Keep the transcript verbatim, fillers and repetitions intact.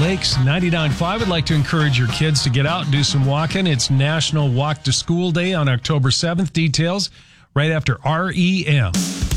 Lakes ninety-nine point five would like to encourage your kids to get out and do some walking. It's National Walk to School Day on October seventh. Details right after R E M.